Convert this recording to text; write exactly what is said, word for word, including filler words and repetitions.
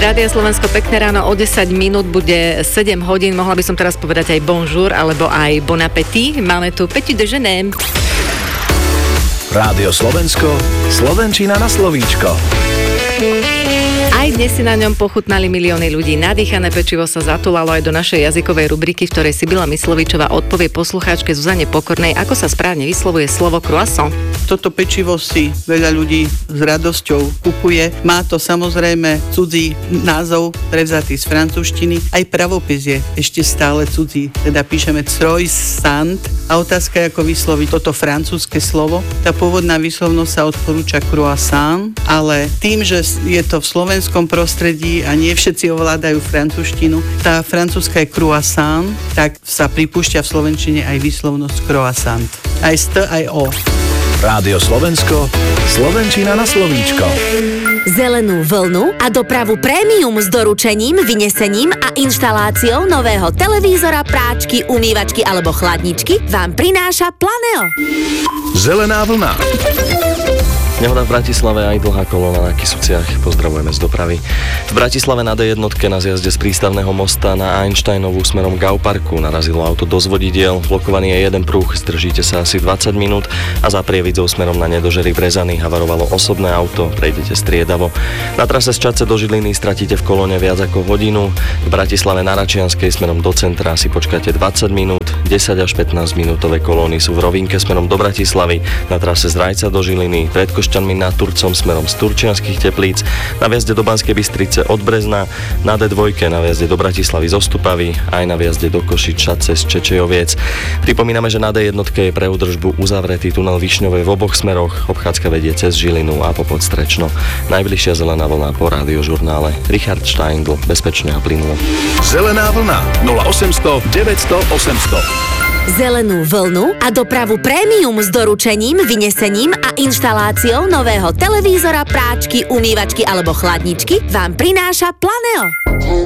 Rádio Slovensko, pekné ráno, o desať minút bude sedem hodín. Mohla by som teraz povedať aj bonjour, alebo aj bon appétit. Máme tu petit déjeuner. Rádio Slovensko, slovenčina na slovíčko. Aj dnes si na ňom pochutnali milióny ľudí. Nadýchané pečivo sa zatulalo aj do našej jazykovej rubriky, v ktorej Sibila Myslovičová odpovie poslucháčke Zuzane Pokornej, ako sa správne vyslovuje slovo croissant. Toto pečivo si veľa ľudí s radosťou kupuje. Má to samozrejme cudzí názov, prevzatý z francúzštiny. Aj pravopis je ešte stále cudzí. Teda píšeme croissant. A otázka je, ako vysloviť toto francúzske slovo. Tá pôvodná výslovnosť sa odporúča croissant, ale tým, že je to v slovenskom prostredí a nie všetci ovládajú francúzštinu, tá francúzska je croissant, tak sa pripúšťa v slovenčine aj výslovnosť croissant. Aj s T, aj O. Rádio Slovensko, slovenčina na slovíčko. Zelenú vlnu a dopravu prémium s doručením, vynesením a inštaláciou nového televízora, práčky, umývačky alebo chladničky vám prináša Planeo. Zelená vlna. Nehoda v Bratislave aj dlhá kolóna na Kysuciach. Pozdravujeme z dopravy. V Bratislave na dé jedna na zjazde z prístavného mosta na Einsteinovú smerom Gauparku narazilo auto do zvodidiel. Blokovaný je jeden pruh, zdržíte sa asi dvadsať minút a za Prievidzou smerom na Nedožery Brezany havarovalo osobné auto, prejdete striedavo. Na trase z Čadce do Žiliny stratíte v kolóne viac ako hodinu. V Bratislave na Račianskej smerom do centra si počkáte dvadsať minút. desať až pätnásť minútové kolóny sú v rovinke smerom do Bratislavy, na trase z Rajca do Žiliny, pred Košťanmi nad Turcom smerom z Turčianskych Teplíc, na viazde do Banskej Bystrice od Brezna, na dé dva na viazde do Bratislavy zo Stupavy, aj na viazde do Košiča cez Čečejoviec. Pripomíname, že na dé jedna je pre údržbu uzavretý tunel Višňovej v oboch smeroch, obchádzka vedie cez Žilinu a po Podstrečno. Najbližšia zelená vlna po rádiožurnále. Richard Steindl, bezpečne a plynulo. Zelená vlna nula osemsto deväťsto osemsto. Zelenú vlnu a dopravu prémium s doručením, vynesením a inštaláciou nového televízora, práčky, umývačky alebo chladničky vám prináša Planeo.